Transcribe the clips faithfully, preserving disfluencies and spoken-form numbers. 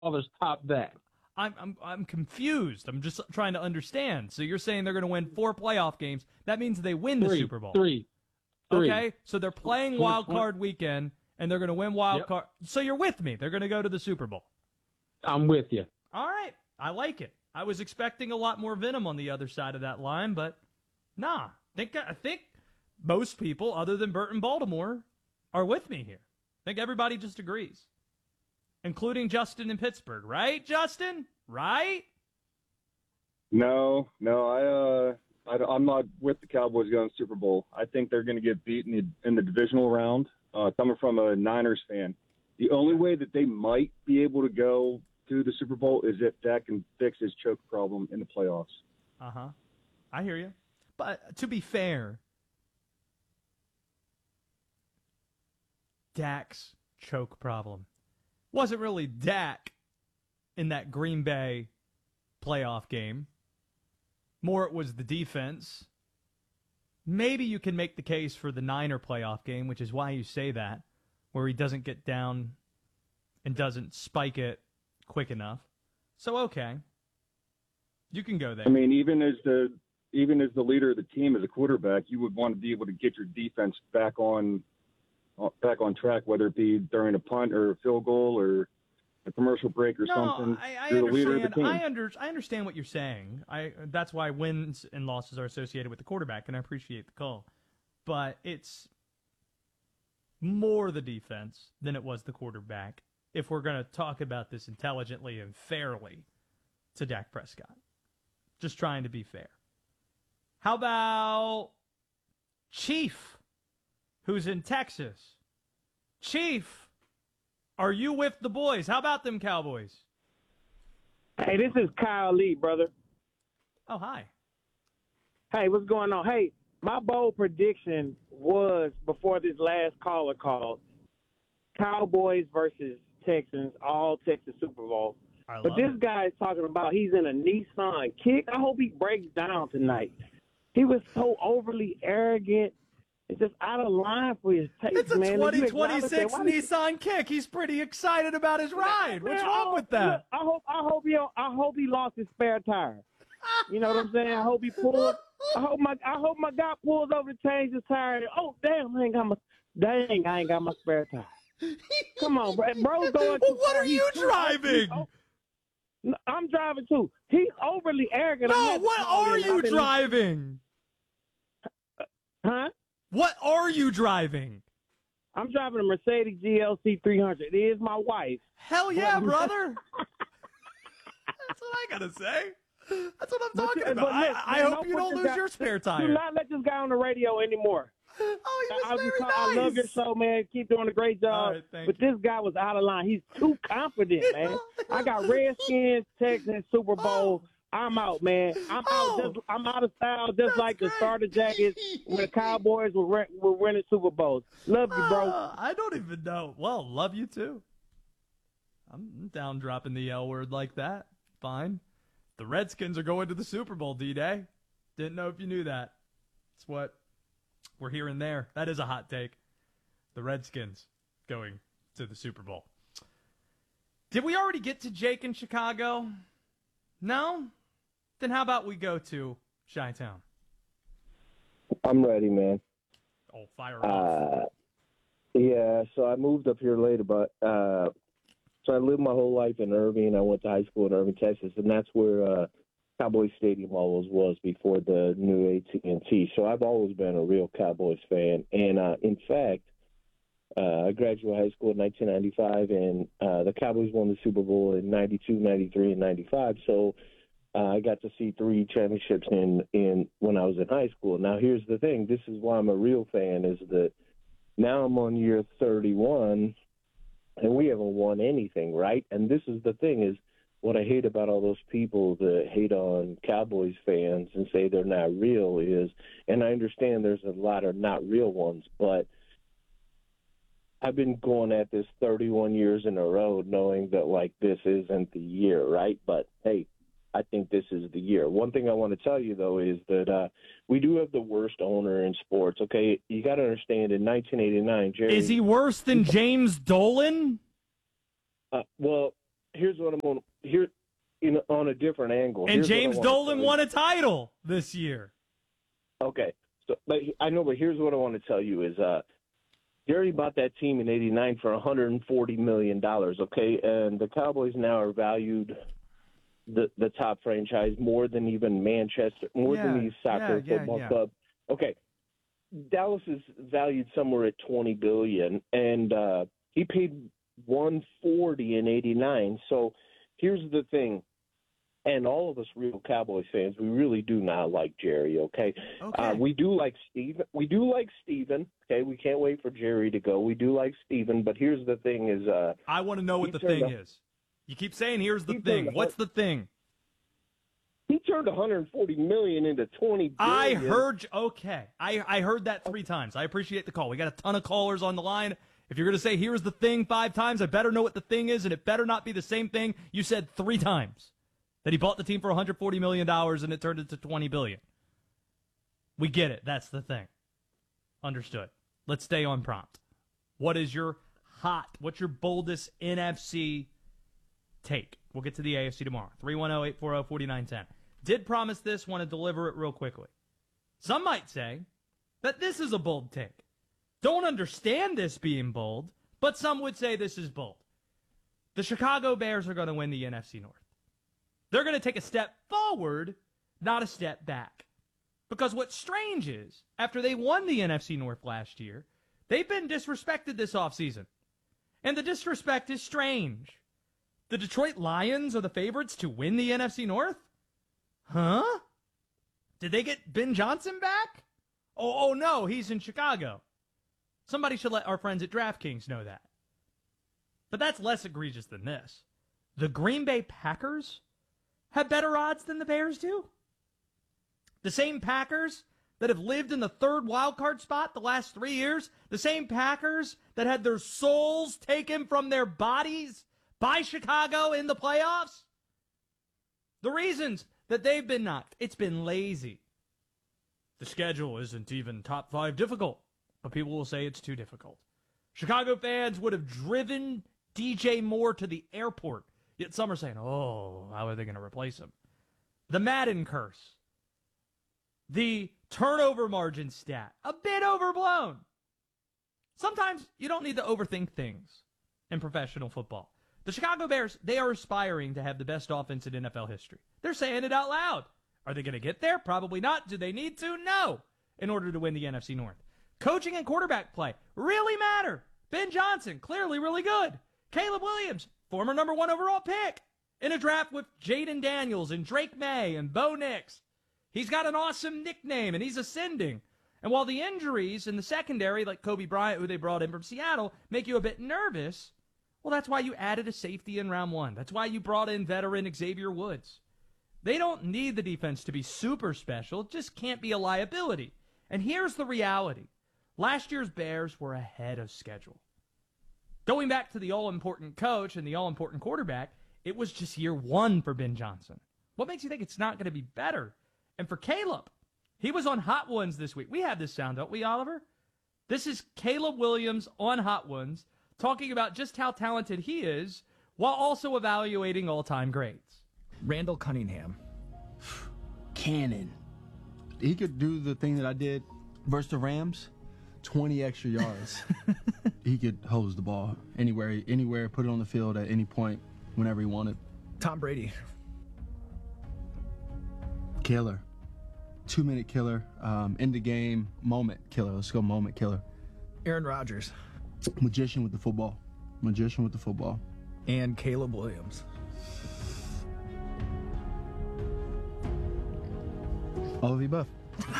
others top that. I'm I'm I'm confused. I'm just trying to understand. So you're saying they're going to win four playoff games? That means they win the Three, Super Bowl. three, three. Okay, so they're playing wild card weekend, and they're going to win wild Yep. card. So you're with me. They're going to go to the Super Bowl. I'm with you. All right, I like it. I was expecting a lot more venom on the other side of that line, but nah. I think I think most people, other than Burton Baltimore, are with me here. I think everybody just agrees, including Justin in Pittsburgh. Right, Justin? Right? No, no, I, uh, I, I'm not with the Cowboys going to the Super Bowl. I think they're going to get beaten in the, in the divisional round. Uh, coming from a Niners fan, the only way that they might be able to go to the Super Bowl is if Dak can fix his choke problem in the playoffs. Uh huh. I hear you. But to be fair, Dak's choke problem wasn't really Dak in that Green Bay playoff game. More it was the defense. Maybe you can make the case for the Niner playoff game, which is why you say that, where he doesn't get down and doesn't spike it quick enough. So, okay. You can go there. I mean, even as the even as the leader of the team, as a quarterback, you would want to be able to get your defense back on back on track, whether it be during a punt or a field goal or a commercial break or no, something. I, I You're the understand. leader of the team. I, under, I understand what you're saying. I that's why wins and losses are associated with the quarterback, and I appreciate the call. But it's more the defense than it was the quarterback, if we're going to talk about this intelligently and fairly to Dak Prescott. Just trying to be fair. How about Chief, who's in Texas? Chief, are you with the boys? How about them Cowboys? Hey, this is Kyle Lee, brother. Oh, hi. Hey, what's going on? Hey, my bold prediction was, before this last caller called, Cowboys versus Texans, all Texas Super Bowl. I But love this it. guy is talking about he's in a Nissan kick. I hope he breaks down tonight. He was so overly arrogant. It's just out of line for his taste, It's a man. If you twenty acknowledge that, twenty-six why do you- Nissan Kick. He's pretty excited about his ride. What's Man, wrong I with hope- that? look, I hope I hope he I hope he lost his spare tire. You know what I'm saying? I hope he pulled. I hope my I hope my guy pulls over to change his tire. And, oh damn! I ain't got my dang! I ain't got my spare tire. Come on, bro. Bro's going. Well, too what far. are He's you too- driving? he's o- No, I'm driving too. He's overly arrogant. I No, had to what call are in. you I've been- driving? Huh? What are you driving? I'm driving a Mercedes G L C three hundred. It is my wife. Hell yeah, brother. That's what I gotta say. That's what I'm But talking you- about. but I, look, I man, hope don't you put don't this lose guy- your spare Do tire. not let this guy on the radio anymore. Oh, he was I, very I, nice. I love your show, man. Keep doing a great job. All right, thank but you. this guy was out of line. He's too confident, man. I got Redskins, Texans, Super Bowl. I'm out, man. I'm Oh. out. Just, I'm out of style, just That's like great. the starter jackets when the Cowboys were re- were winning Super Bowls. Love you, bro. Uh, I don't even know. Well, love you too. I'm down dropping the L word like that. Fine. The Redskins are going to the Super Bowl, D-Day. Didn't know if you knew that. That's what we're hearing there. That is a hot take. The Redskins going to the Super Bowl. Did we already get to Jake in Chicago? No? Then how about we go to Chi-Town? I'm ready, man. Oh, fire off. Uh, yeah, so I moved up here later, but uh, so I lived my whole life in Irving. I went to high school in Irving, Texas, and that's where uh, Cowboys Stadium always was before the new A T and T. So I've always been a real Cowboys fan. And, uh, in fact, uh, I graduated high school in nineteen ninety-five, and uh, the Cowboys won the Super Bowl in ninety-two, ninety-three, and ninety-five. So uh, I got to see three championships in, in when I was in high school. Now, here's the thing. This is why I'm a real fan, is that now I'm on year thirty-one, and we haven't won anything, right? And this is the thing, is what I hate about all those people that hate on Cowboys fans and say they're not real is, and I understand there's a lot of not real ones, but I've been going at this thirty-one years in a row knowing that, like, this isn't the year, right? But, hey, I think this is the year. One thing I want to tell you, though, is that uh, we do have the worst owner in sports, okay? You got to understand, in nineteen eighty-nine, Jerry... Is he worse than James Dolan? Uh, well, here's what I'm going to here in on a different angle. And Here's what I James wanna tell Dolan you. won a title this year. Okay, so but I know, but here's what I want to tell you is uh, Jerry bought that team in eighty-nine for one hundred forty million dollars. Okay, and the Cowboys now are valued the the top franchise more than even Manchester, more Yeah, than these soccer yeah, yeah, football yeah. clubs. Okay, Dallas is valued somewhere at twenty billion, and uh, he paid one forty in eighty-nine. So here's the thing. And all of us real Cowboys fans, we really do not like Jerry, okay? Okay. Uh, we do like Steven. We do like Steven, okay? We can't wait for Jerry to go. We do like Steven, but here's the thing is uh, I want to know what he the turned thing a- is. You keep saying, here's the he thing. turned a- What's the thing? he turned one hundred forty million dollars into twenty I billion. heard, okay. I, I heard that three times. I appreciate the call. We got a ton of callers on the line. If you're going to say, here's the thing five times, I better know what the thing is, and it better not be the same thing you said three times. That he bought the team for one hundred forty million dollars and it turned into twenty billion dollars. We get it. That's the thing. Understood. Let's stay on prompt. What is your hot, what's your boldest N F C take? We'll get to the A F C tomorrow. three one zero, eight four zero, four nine one zero. Did promise this, want to deliver it real quickly. Some might say that this is a bold take. Don't understand this being bold, but some would say this is bold. The Chicago Bears are going to win the N F C North. They're going to take a step forward, not a step back. Because what's strange is, after they won the N F C North last year, they've been disrespected this offseason. And the disrespect is strange. The Detroit Lions are the favorites to win the N F C North? Huh? Did they get Ben Johnson back? Oh, oh no, he's in Chicago. Somebody should let our friends at DraftKings know that. But that's less egregious than this. The Green Bay Packers have better odds than the Bears do? The same Packers that have lived in the third wild card spot the last three years? The same Packers that had their souls taken from their bodies by Chicago in the playoffs? The reasons that they've been knocked, it's been lazy. The schedule isn't even top five difficult, but people will say it's too difficult. Chicago fans would have driven D J Moore to the airport. Yet some are saying, oh, how are they going to replace him? The Madden curse. The turnover margin stat. A bit overblown. Sometimes you don't need to overthink things in professional football. The Chicago Bears, they are aspiring to have the best offense in N F L history. They're saying it out loud. Are they going to get there? Probably not. Do they need to? No. In order to win the N F C North. Coaching and quarterback play really matter. Ben Johnson, clearly really good. Caleb Williams, former number one overall pick in a draft with Jaden Daniels and Drake May and Bo Nix. He's got an awesome nickname, and he's ascending. And while the injuries in the secondary, like Kobe Bryant, who they brought in from Seattle, make you a bit nervous, well, that's why you added a safety in round one. That's why you brought in veteran Xavier Woods. They don't need the defense to be super special. It just can't be a liability. And here's the reality. Last year's Bears were ahead of schedule. Going back to the all-important coach and the all-important quarterback, it was just year one for Ben Johnson. What makes you think it's not going to be better? And for Caleb, he was on Hot Ones this week. We have this sound, don't we, Oliver? This is Caleb Williams on Hot Ones talking about just how talented he is while also evaluating all-time greats. Randall Cunningham. Cannon. He could do the thing that I did versus the Rams, twenty extra yards. He could hose the ball anywhere, anywhere, put it on the field at any point, whenever he wanted. Tom Brady. Killer. Two-minute killer. Um, end the game, moment killer. Let's go moment killer. Aaron Rodgers. Magician with the football. Magician with the football. And Caleb Williams. All of the above.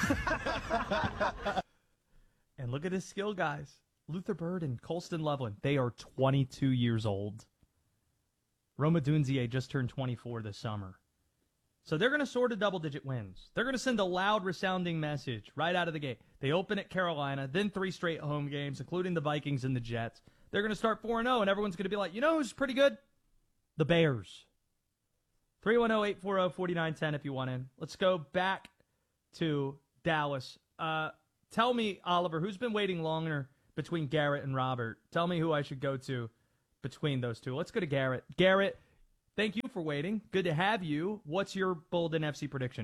And look at his skill, guys. Luther Bird and Colston Loveland, they are twenty-two years old. Roma Dunzier just turned twenty-four this summer. So they're going to soar to double-digit wins. They're going to send a loud, resounding message right out of the gate. They open at Carolina, then three straight home games, including the Vikings and the Jets. They're going to start four and oh, and everyone's going to be like, you know who's pretty good? The Bears. three one zero, eight four zero, four nine one zero if you want in. Let's go back to Dallas. Uh, tell me, Oliver, who's been waiting longer between Garrett and Robert? Tell me who I should go to between those two. Let's go to Garrett. Garrett, for waiting. Good to have you. What's your bold N F C prediction?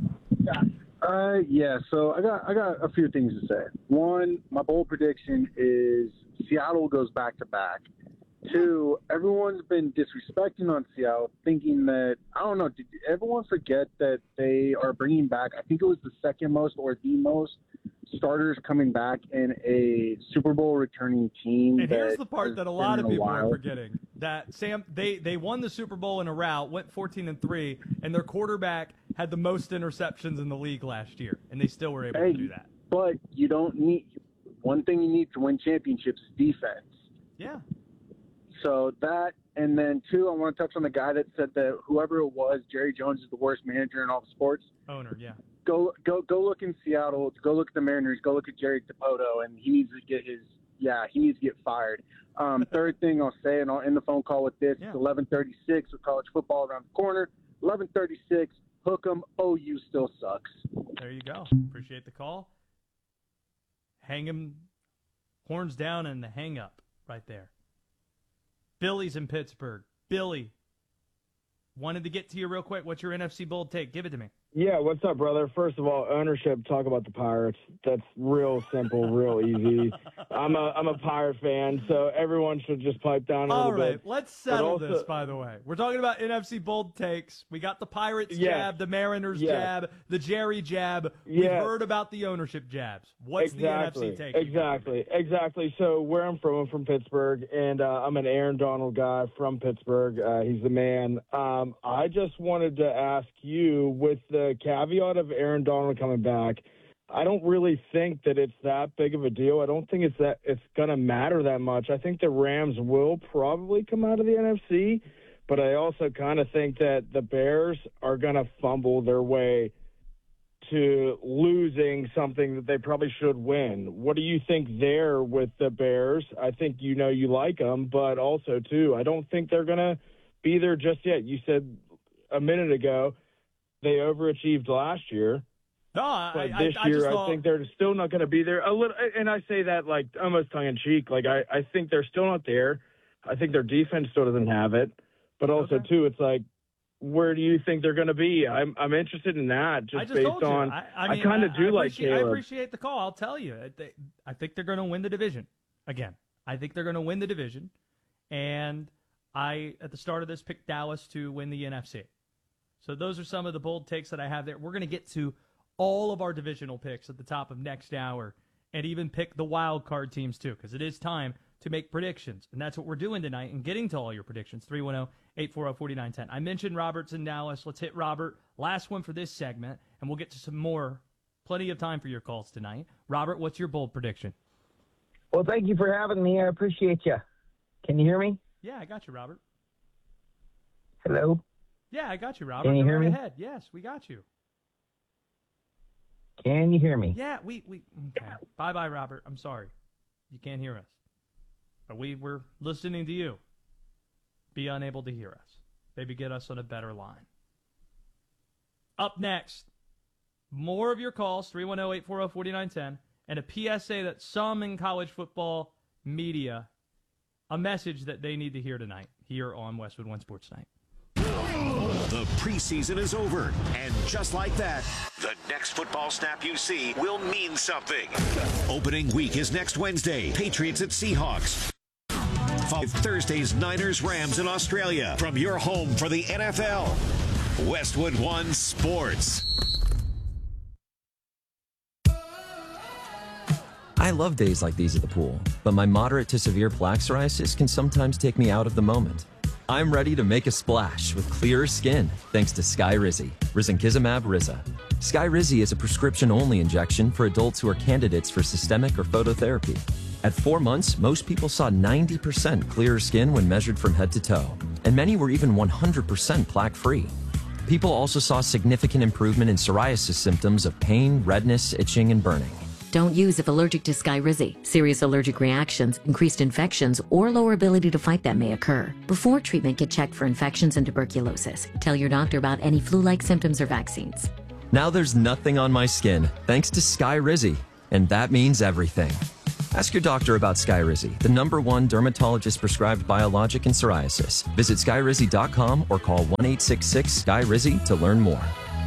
Uh, yeah. So I got I got a few things to say. One, my bold prediction is Seattle goes back to back. Two, everyone's been disrespecting on Seattle, thinking that, I don't know, did everyone forget that they are bringing back, I think it was the second most or the most starters coming back in a Super Bowl returning team. And here's that the part has that a been lot in of a people are while. forgetting. That Sam, they, they won the Super Bowl in a rout, went fourteen and three, and their quarterback had the most interceptions in the league last year, and they still were able Hey, to do that. But you don't need, one thing you need to win championships is defense. Yeah. So that, and then two, I want to touch on the guy that said that whoever it was, Jerry Jones is the worst manager in all of sports. Owner, yeah. Go, go, go look in Seattle. Go look at the Mariners. Go look at Jerry Dipoto, and he needs to get his. Yeah, he needs to get fired. Um, third thing I'll say, and I'll end the phone call with this: Yeah. it's eleven thirty-six with college football around the corner. eleven thirty-six. Hook 'em. O U still sucks. There you go. Appreciate the call. Hang him, horns down, and the hang up right there. Billy's in Pittsburgh. Billy, wanted to get to you real quick. What's your N F C bold take? Give it to me. Yeah, what's up, brother? First of all, ownership, talk about the Pirates. That's real simple, real easy. I'm a I'm a Pirate fan, so everyone should just pipe down a All little right, bit. let's settle also- this, by the way. We're talking about N F C bold takes. We got the Pirates Yes. jab, the Mariners Yes. jab, the Jerry jab. We've Yes. heard about the ownership jabs. What's exactly, the N F C take? Exactly, exactly. So where I'm from, I'm from Pittsburgh, and uh, I'm an Aaron Donald guy from Pittsburgh. Uh, he's the man. Um, I just wanted to ask you, with the caveat of Aaron Donald coming back, I don't really think that it's that big of a deal. I don't think it's that it's going to matter that much. I think the Rams will probably come out of the N F C, but I also kind of think that the Bears are going to fumble their way to losing something that they probably should win. What do you think there with the Bears? I think you know you like them, but also, too, I don't think they're going to be there just yet. You said a minute ago they overachieved last year. No, I, But I, this I year, just I thought, think they're still not going to be there. A little, and I say that like almost tongue in cheek. Like I, I think they're still not there. I think their defense still doesn't have it. But also Okay. too, it's like, where do you think they're going to be? I'm, I'm interested in that. Just, I just based told you. on, I, I, mean, kind of do like appreciate- I Caleb. appreciate the call. I'll tell you. I, they, I think they're going to win the division again. I think they're going to win the division, and I at the start of this picked Dallas to win the N F C. So those are some of the bold takes that I have there. We're going to get to all of our divisional picks at the top of next hour, and even pick the wild card teams too, because it is time to make predictions, and that's what we're doing tonight and getting to all your predictions. three one zero, eight four zero, four nine one zero. I mentioned Robert's in Dallas. Let's hit Robert. Last one for this segment, and we'll get to some more. Plenty of time for your calls tonight. Robert, what's your bold prediction? Well, thank you for having me. I appreciate you. Can you hear me? Yeah, I got you, Robert. Hello? Yeah, I got you, Robert. Can you Go hear right me? ahead. Yes, we got you. Can you hear me? Yeah, we we okay. Bye bye, Robert. I'm sorry. You can't hear us. But we were listening to you. Be unable to hear us. Maybe get us on a better line. Up next, more of your calls, three one zero, eight four zero, four nine one zero, and a P S A that some in college football media, a message that they need to hear tonight here on Westwood One Sports Night. The preseason is over, and just like that, the next football snap you see will mean something. Opening week is next Wednesday. Patriots at Seahawks. Follow Thursday's Niners Rams in Australia from your home for the N F L. Westwood One Sports. I love days like these at the pool, but my moderate to severe plaque psoriasis can sometimes take me out of the moment. I'm ready to make a splash with clearer skin thanks to Skyrizi, risankizumab Riza. Skyrizi is a prescription-only injection for adults who are candidates for systemic or phototherapy. At four months, most people saw ninety percent clearer skin when measured from head to toe, and many were even one hundred percent plaque-free. People also saw significant improvement in psoriasis symptoms of pain, redness, itching, and burning. Don't use if allergic to Skyrizi. Serious allergic reactions, increased infections, or lower ability to fight them may occur. Before treatment, get checked for infections and tuberculosis. Tell your doctor about any flu-like symptoms or vaccines. Now there's nothing on my skin thanks to Skyrizi, and that means everything. Ask your doctor about Skyrizi, the number one dermatologist-prescribed biologic in psoriasis. Visit skyrizi dot com or call one eight six six sky rizi to learn more.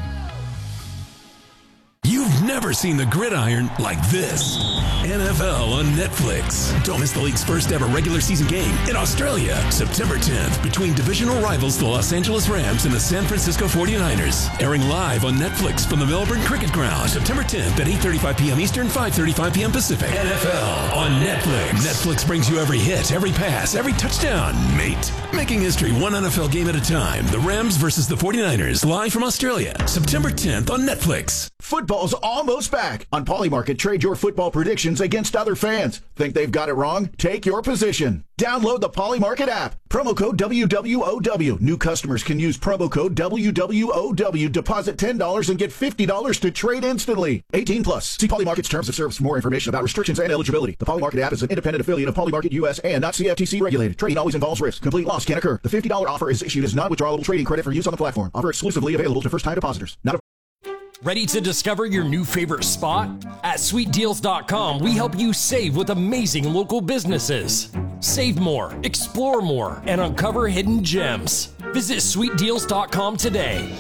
You've never seen the gridiron like this. N F L on Netflix. Don't miss the league's first ever regular season game in Australia, September tenth, between divisional rivals the Los Angeles Rams and the San Francisco forty-niners. Airing live on Netflix from the Melbourne Cricket Ground, September tenth at eight thirty-five p.m. Eastern, five thirty-five p.m. Pacific. N F L on Netflix. Netflix brings you every hit, every pass, every touchdown, mate. Making history one N F L game at a time. The Rams versus the forty-niners, live from Australia, September tenth on Netflix. Football's almost back. On Polymarket, trade your football predictions against other fans. Think they've got it wrong? Take your position. Download the Polymarket app. Promo code W W O W. New customers can use promo code W W O W. Deposit ten dollars and get fifty dollars to trade instantly. eighteen plus. See Polymarket's terms of service for more information about restrictions and eligibility. The Polymarket app is an independent affiliate of Polymarket U S and not C F T C regulated. Trading always involves risk. Complete loss can occur. The fifty dollars offer is issued as non-withdrawable trading credit for use on the platform. Offer exclusively available to first-time depositors. Not a Ready to discover your new favorite spot? At sweet deals dot com, we help you save with amazing local businesses. Save more, explore more, and uncover hidden gems. Visit sweet deals dot com today.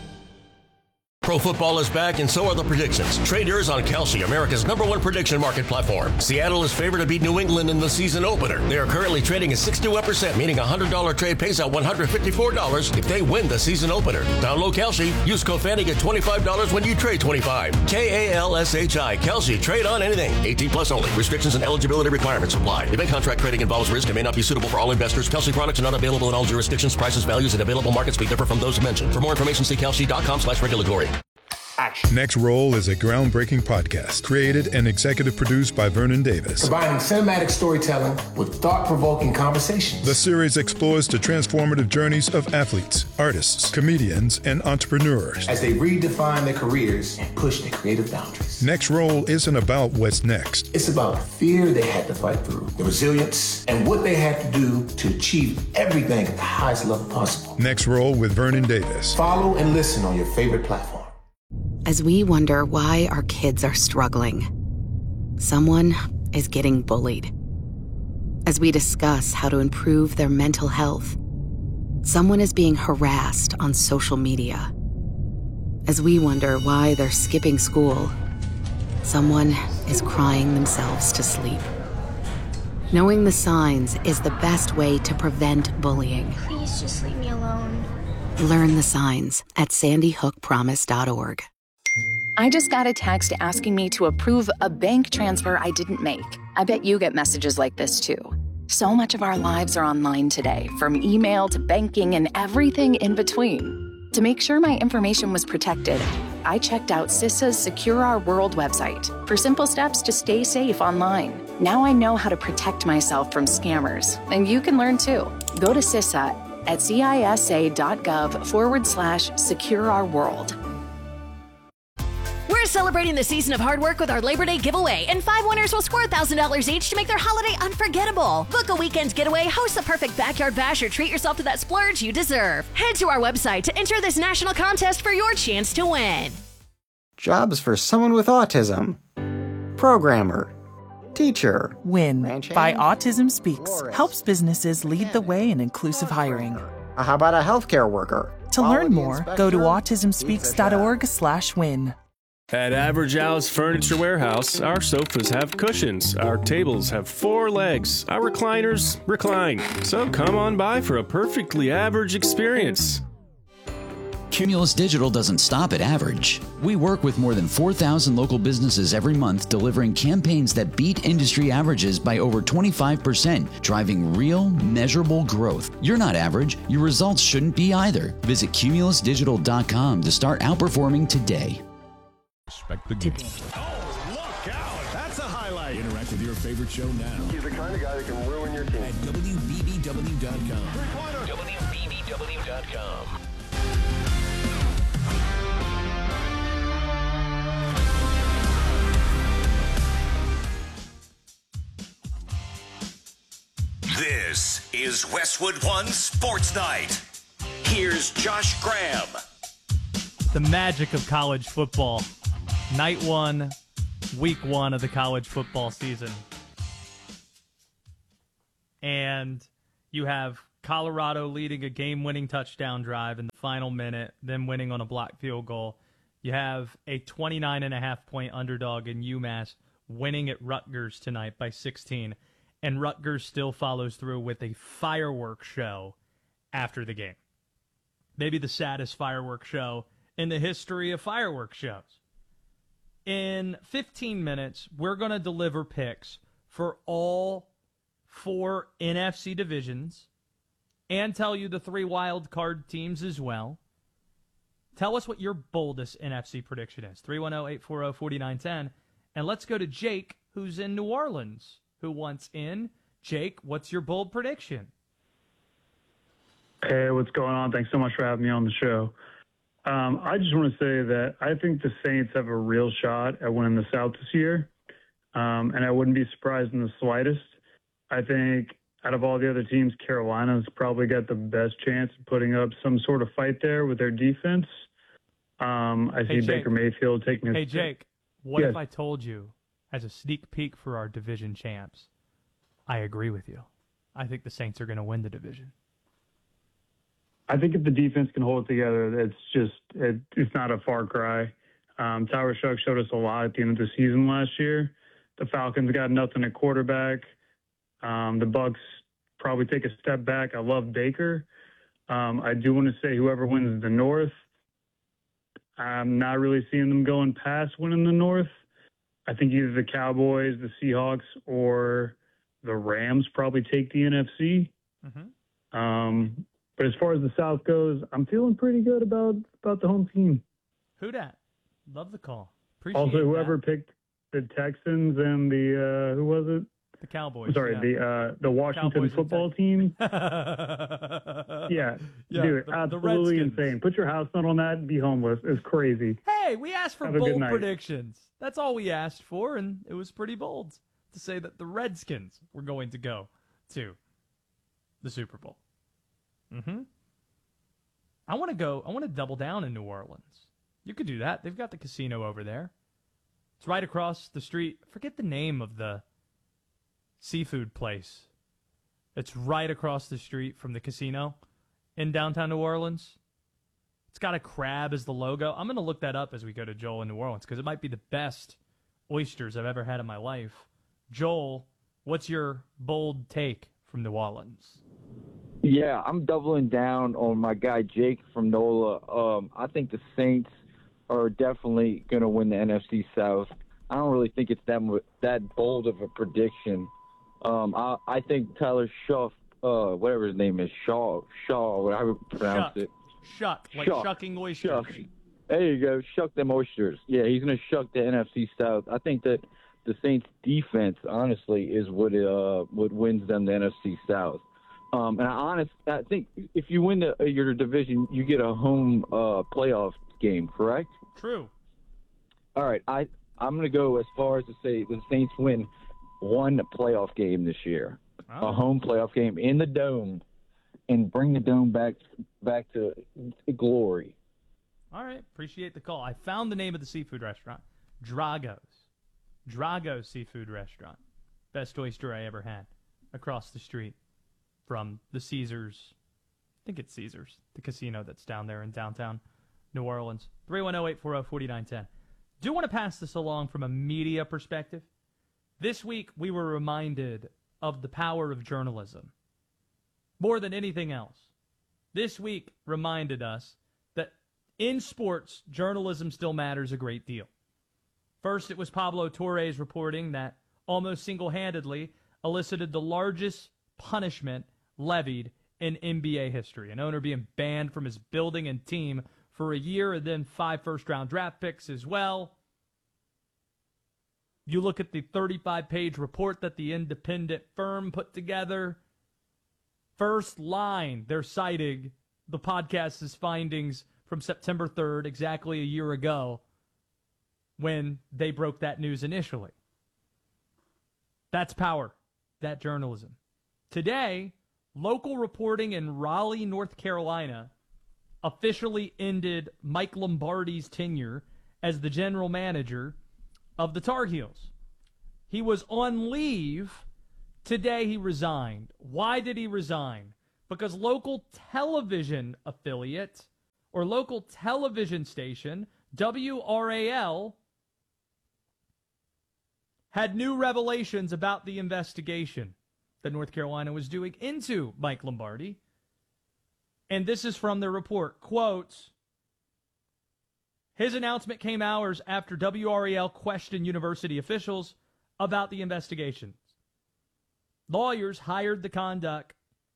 Pro football is back, and so are the predictions. Trade yours on Kalshi, America's number one prediction market platform. Seattle is favored to beat New England in the season opener. They are currently trading at sixty-one percent, meaning a one hundred dollars trade pays out one hundred fifty-four dollars if they win the season opener. Download Kalshi. Use code Fanny, get twenty-five dollars when you trade twenty-five. K A L S H I. Kalshi. Trade on anything. eighteen plus only. Restrictions and eligibility requirements apply. Event contract trading involves risk and may not be suitable for all investors. Kalshi products are not available in all jurisdictions. Prices, values, and available markets may differ from those mentioned. For more information, see kalshi dot com slash regulatory. Next Roll is a groundbreaking podcast created and executive produced by Vernon Davis. Combining cinematic storytelling with thought-provoking conversations. The series explores the transformative journeys of athletes, artists, comedians, and entrepreneurs as they redefine their careers and push their creative boundaries. Next Roll isn't about what's next. It's about the fear they had to fight through, the resilience, and what they had to do to achieve everything at the highest level possible. Next Roll with Vernon Davis. Follow and listen on your favorite platform. As we wonder why our kids are struggling, someone is getting bullied. As we discuss how to improve their mental health, someone is being harassed on social media. As we wonder why they're skipping school, someone is crying themselves to sleep. Knowing the signs is the best way to prevent bullying. Please just leave me alone. Learn the signs at sandy hook promise dot org. I just got a text asking me to approve a bank transfer I didn't make. I bet you get messages like this too. So much of our lives are online today, from email to banking and everything in between. To make sure my information was protected, I checked out CISA's Secure Our World website for simple steps to stay safe online. Now I know how to protect myself from scammers, and you can learn too. Go to CISA at cisa.gov forward slash secure our world. We're celebrating the season of hard work with our Labor Day giveaway, and five winners will score one thousand dollars each to make their holiday unforgettable. Book a weekend getaway, host the perfect backyard bash, or treat yourself to that splurge you deserve. Head to our website to enter this national contest for your chance to win. Jobs for someone with autism. Programmer. Teacher. WIN by Autism Speaks helps businesses lead the way in inclusive hiring. How about a healthcare worker? To learn more, go to autism speaks dot org slash win. At Average Al's Furniture Warehouse, our sofas have cushions, our tables have four legs, our recliners recline. So come on by for a perfectly average experience. Cumulus Digital doesn't stop at average. We work with more than four thousand local businesses every month, delivering campaigns that beat industry averages by over twenty-five percent, driving real, measurable growth. You're not average. Your results shouldn't be either. Visit cumulus digital dot com to start outperforming today. Expect the game. Oh, look out. That's a highlight. Interact with your favorite show now. He's the kind of guy that can ruin your team. At W B B W dot com. W B B W dot com. This is Westwood One Sports Night. Here's Josh Graham. The magic of college football. Night one, week one of the college football season. and you have Colorado leading a game-winning touchdown drive in the final minute, then winning on a blocked field goal. You have a twenty-nine and a half point underdog in UMass winning at Rutgers tonight by sixteen, and Rutgers still follows through with a fireworks show after the game. Maybe the saddest fireworks show in the history of fireworks shows. In fifteen minutes, we're going to deliver picks for all four N F C divisions and tell you the three wild card teams as well. Tell us what your boldest N F C prediction is. three one zero, eight four zero, four nine one zero. And let's go to Jake, who's in New Orleans, who wants in. Jake, what's your bold prediction? Hey, what's going on? Thanks so much for having me on the show. Um, I just want to say that I think the Saints have a real shot at winning the South this year, um, and I wouldn't be surprised in the slightest. I think out of all the other teams, Carolina's probably got the best chance of putting up some sort of fight there with their defense. Um, I see hey, Baker Mayfield taking a Hey, Jake, what yes. if I told you, as a sneak peek for our division champs, I agree with you. I think the Saints are going to win the division. I think if the defense can hold it together, it's just it, it's not a far cry. Um, Tyler Shuck showed us a lot at the end of the season last year. The Falcons got nothing at quarterback. Um, the Bucs probably take a step back. I love Baker. Um, I do want to say whoever wins the North, I'm not really seeing them going past winning the North. I think either the Cowboys, the Seahawks, or the Rams probably take the N F C. Mm-hmm. Um, but as far as the South goes, I'm feeling pretty good about, about the home team. Who dat? Love the call. Appreciate also, whoever that. picked the Texans and the uh, who was it? The Cowboys. I'm sorry, yeah. the uh, the Washington Cowboys football team. yeah, yeah, dude, the, absolutely the insane. Put your house note on that and be homeless. It's crazy. Hey, we asked for Have a good bold night. predictions. That's all we asked for, and it was pretty bold to say that the Redskins were going to go to the Super Bowl. Mm-hmm. I want to go. I want to double down in New Orleans. You could do that. They've got the casino over there. It's right across the street. Forget the name of the seafood place. It's right across the street from the casino in downtown New Orleans. It's got a crab as the logo. I'm going to look that up as we go to Joel in New Orleans because it might be the best oysters I've ever had in my life. Joel, what's your bold take from New Orleans? Yeah, I'm doubling down on my guy Jake from NOLA. Um, I think the Saints are definitely going to win the N F C South. I don't really think it's that that bold of a prediction. Um, I, I think Tyler Shuck, uh, whatever his name is, Shaw, Shaw, whatever you pronounce Shuck. it. Shuck, like Shuck. shucking oysters. Shuck. There you go, shuck them oysters. Yeah, he's going to shuck the N F C South. I think that the Saints' defense, honestly, is what uh what wins them the N F C South. Um, and I honest, I think if you win the, your division, you get a home uh, playoff game, correct? True. All right, I I'm going to go as far as to say the Saints win one playoff game this year, oh. a home playoff game in the Dome, and bring the Dome back back to glory. All right, appreciate the call. I found the name of the seafood restaurant, Drago's. Drago's Seafood Restaurant. Best oyster I ever had. Across the street from the Caesars. I think it's Caesars, the casino that's down there in downtown New Orleans. three one zero, eight four zero, four nine one zero. Do want to pass this along from a media perspective. This week, we were reminded of the power of journalism. More than anything else. This week reminded us that in sports, journalism still matters a great deal. First, it was Pablo Torres reporting that almost single-handedly elicited the largest punishment levied in N B A history. An owner being banned from his building and team for a year and then five first-round draft picks as well. You look at the thirty-five page report that the independent firm put together. First line, they're citing the podcast's findings from September third, exactly a year ago, when they broke that news initially. That's power. That journalism. Today, local reporting in Raleigh, North Carolina, officially ended Mike Lombardi's tenure as the general manager of the Tar Heels. He was on leave today he resigned. Why did he resign? Because local television affiliate or local television station, W R A L, had new revelations about the investigation that North Carolina was doing into Mike Lombardi. And this is from the report. Quotes, his announcement came hours after W R A L questioned university officials about the investigations. Lawyers hired the conduct,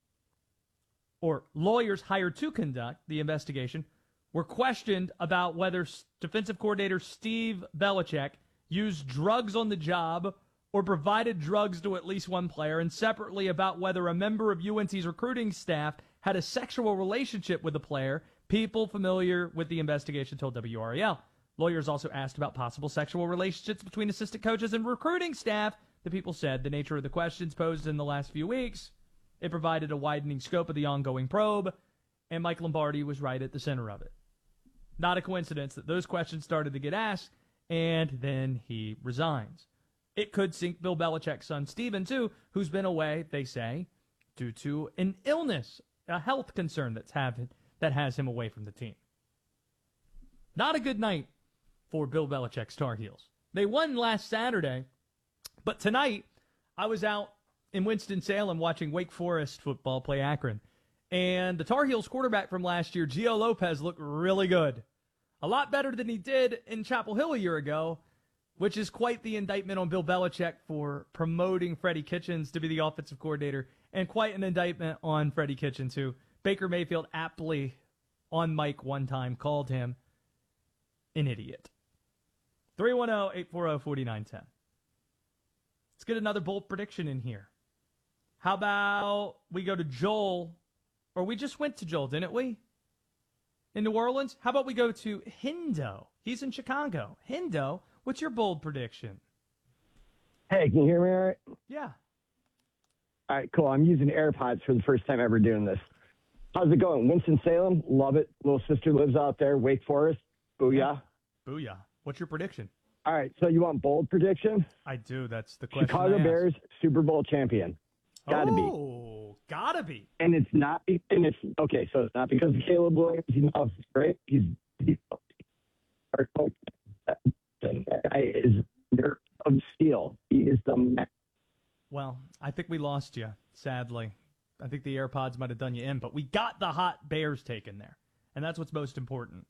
or lawyers hired to conduct the investigation, were questioned about whether defensive coordinator Steve Belichick used drugs on the job or provided drugs to at least one player, and separately about whether a member of U N C's recruiting staff had a sexual relationship with a player. People familiar with the investigation told W R A L. Lawyers also asked about possible sexual relationships between assistant coaches and recruiting staff. The people said the nature of the questions posed in the last few weeks, it provided a widening scope of the ongoing probe, and Mike Lombardi was right at the center of it. Not a coincidence that those questions started to get asked, and then he resigns. It could sink Bill Belichick's son, Steven, too, who's been away, they say, due to an illness, a health concern that's have, that has him away from the team. Not a good night for Bill Belichick's Tar Heels. They won last Saturday, but tonight I was out in Winston-Salem watching Wake Forest football play Akron, and the Tar Heels quarterback from last year, Gio Lopez, looked really good. A lot better than he did in Chapel Hill a year ago, which is quite the indictment on Bill Belichick for promoting Freddie Kitchens to be the offensive coordinator, and quite an indictment on Freddie Kitchens, who Baker Mayfield aptly on mic one time called him an idiot. three one zero, eight four zero, four nine one zero. Let's get another bold prediction in here. How about we go to Joel, or we just went to Joel, didn't we? In New Orleans? How about we go to Hindo? He's in Chicago. Hindo, what's your bold prediction? Hey, can you hear me all right? Yeah. All right, cool. I'm using AirPods for the first time ever doing this. How's it going? Winston-Salem, love it. Little sister lives out there. Wake Forest, booyah. Yeah. Booyah. What's your prediction? All right, so you want bold prediction? I do. That's the question. Chicago Bears, Super Bowl champion. Gotta oh, be. Oh, gotta be. And it's not, and it's, okay, so it's not because of Caleb Williams. You know, right? He's, he's our coach. That guy is nerve of steel. He is the man. Well, I think we lost you, sadly. I think the AirPods might have done you in, but we got the hot Bears taken there, and that's what's most important.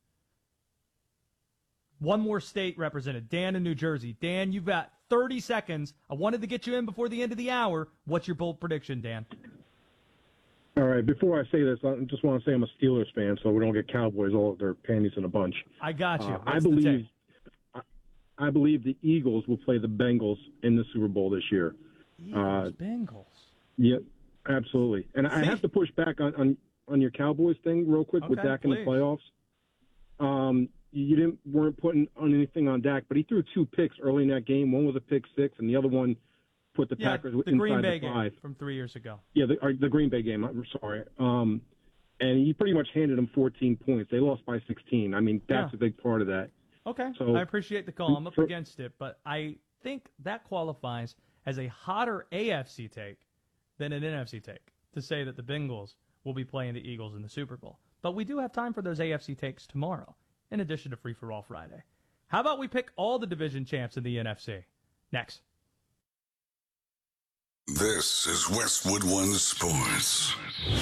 One more state represented, Dan in New Jersey. Dan, you've got thirty seconds. I wanted to get you in before the end of the hour. What's your bold prediction, Dan? All right, before I say this, I just want to say I'm a Steelers fan, so we don't get Cowboys all of their panties in a bunch. I got you. Uh, I believe I, I believe the Eagles will play the Bengals in the Super Bowl this year. Eagles, uh, Bengals. Yeah, absolutely. And I have to push back on, on, on your Cowboys thing real quick okay, with Dak in the please. playoffs. Um, you didn't weren't putting on anything on Dak, but he threw two picks early in that game. One was a pick six, and the other one put the yeah, Packers the inside Green Bay the five. Game from three years ago. Yeah, the, or the Green Bay game. I'm sorry. Um, and he pretty much handed them fourteen points. They lost by sixteen. I mean, that's Yeah. a big part of that. Okay, So- I appreciate the call. I'm up against it, but I think that qualifies as a hotter A F C take than an N F C take to say that the Bengals will be playing the Eagles in the Super Bowl. But we do have time for those A F C takes tomorrow, in addition to Free for All Friday. How about we pick all the division champs in the N F C? Next. This is Westwood One Sports.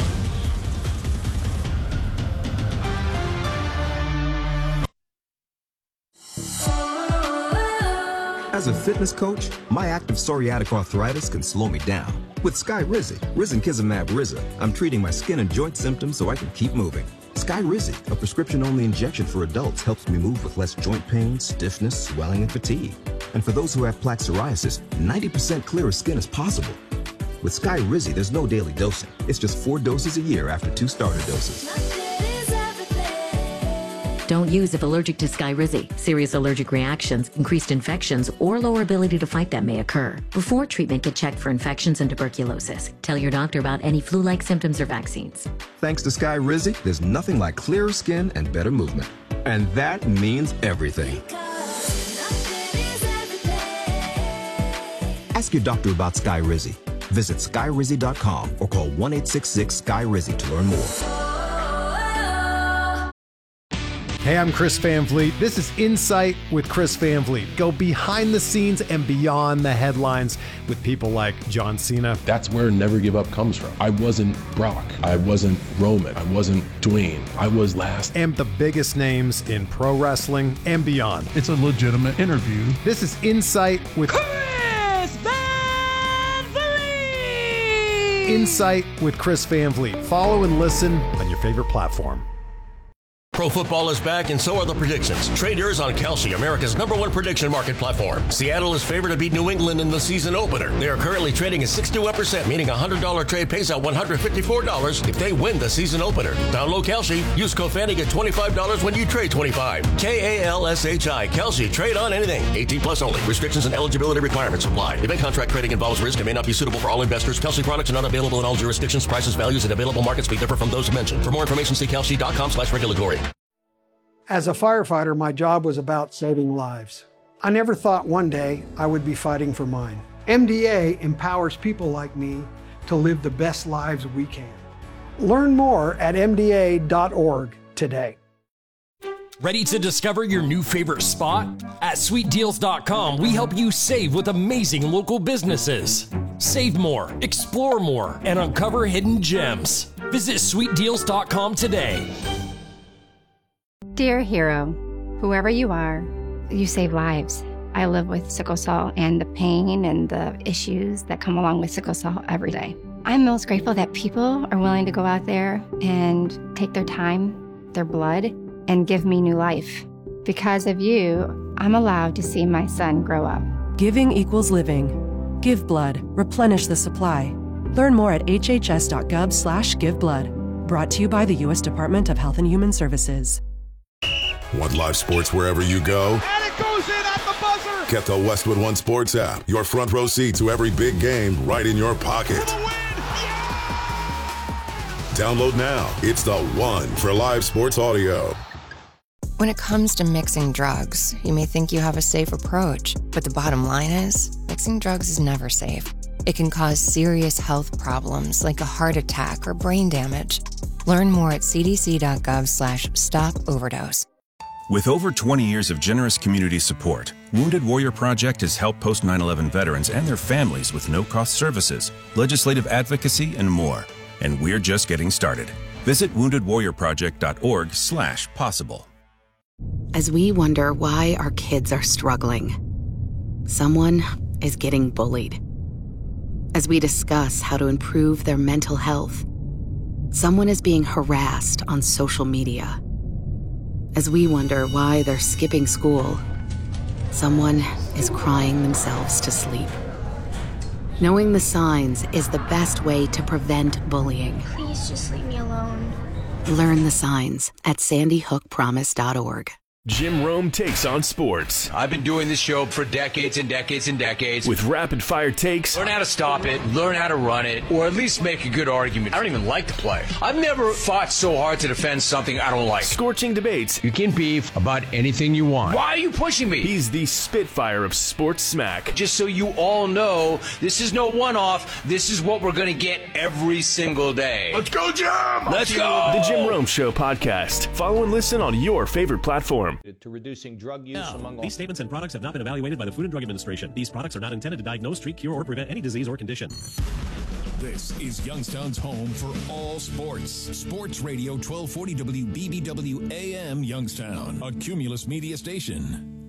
As a fitness coach, my active psoriatic arthritis can slow me down. With Skyrizi, Risankizumab Riza, I'm treating my skin and joint symptoms so I can keep moving. Skyrizi, a prescription-only injection for adults, helps me move with less joint pain, stiffness, swelling, and fatigue. And for those who have plaque psoriasis, ninety percent clearer skin is possible. With Skyrizi, there's no daily dosing. It's just four doses a year after two starter doses. Don't use if allergic to Skyrizi. Serious allergic reactions, increased infections, or lower ability to fight them may occur. Before treatment, get checked for infections and tuberculosis. Tell your doctor about any flu-like symptoms or vaccines. Thanks to Skyrizi, there's nothing like clearer skin and better movement. And that means everything. Ask your doctor about Skyrizi. Visit sky rizzy dot com or call one eight six six sky rizzy to learn more. Hey, I'm Chris Van Vliet. This is Insight with Chris Van Vliet. Go behind the scenes and beyond the headlines with people like John Cena. That's where Never Give Up comes from. I wasn't Brock. I wasn't Roman. I wasn't Dwayne. I was last. And the biggest names in pro wrestling and beyond. It's a legitimate interview. This is Insight with Chris Van Vliet. Insight with Chris Van Vliet. Follow and listen on your favorite platform. Pro football is back, and so are the predictions. Trade yours on Kalshi, America's number one prediction market platform. Seattle is favored to beat New England in the season opener. They are currently trading at sixty-one percent, meaning a one hundred dollars trade pays out one hundred fifty-four dollars if they win the season opener. Download Kalshi. Use code Fanny, get twenty-five dollars when you trade twenty-five. K A L S H I. Kalshi. Trade on anything. eighteen plus only. Restrictions and eligibility requirements apply. Event contract trading involves risk and may not be suitable for all investors. Kalshi products are not available in all jurisdictions. Prices, values, and available markets may differ from those mentioned. For more information, see kalshi dot com slash regulatory. As a firefighter, my job was about saving lives. I never thought one day I would be fighting for mine. M D A empowers people like me to live the best lives we can. Learn more at M D A dot org today. Ready to discover your new favorite spot? At sweet deals dot com, we help you save with amazing local businesses. Save more, explore more, and uncover hidden gems. Visit sweet deals dot com today. Dear hero, whoever you are, you save lives. I live with sickle cell and the pain and the issues that come along with sickle cell every day. I'm most grateful that people are willing to go out there and take their time, their blood, and give me new life. Because of you, I'm allowed to see my son grow up. Giving equals living. Give blood. Replenish the supply. Learn more at h h s dot gov slash give blood. Brought to you by the U S Department of Health and Human Services. Want live sports wherever you go? And it goes in at the buzzer. Get the Westwood One Sports app. Your front row seat to every big game right in your pocket. Yeah! Download now. It's the one for live sports audio. When it comes to mixing drugs, you may think you have a safe approach, but the bottom line is, mixing drugs is never safe. It can cause serious health problems like a heart attack or brain damage. Learn more at c d c dot gov slash stop overdose. With over twenty years of generous community support, Wounded Warrior Project has helped post nine eleven veterans and their families with no-cost services, legislative advocacy, and more. And we're just getting started. Visit wounded warrior project dot org slash possible. As we wonder why our kids are struggling, someone is getting bullied. As we discuss how to improve their mental health, someone is being harassed on social media. As we wonder why they're skipping school, someone is crying themselves to sleep. Knowing the signs is the best way to prevent bullying. Please just leave me alone. Learn the signs at sandy hook promise dot org. Jim Rome takes on sports. I've been doing this show for decades and decades and decades. With rapid fire takes. Learn how to stop it, learn how to run it, or at least make a good argument. I don't even like to play. I've never fought so hard to defend something I don't like. Scorching debates. You can beef about anything you want. Why are you pushing me? He's the Spitfire of sports smack. Just so you all know, this is no one-off. This is what we're going to get every single day. Let's go, Jim! Let's go! The Jim Rome Show podcast. Follow and listen on your favorite platform. To reducing drug use no, among all. These statements and products have not been evaluated by the Food and Drug Administration. These products are not intended to diagnose, treat, cure, or prevent any disease or condition. This is Youngstown's home for all sports. Sports Radio twelve forty W B B W A M Youngstown, a Cumulus media station.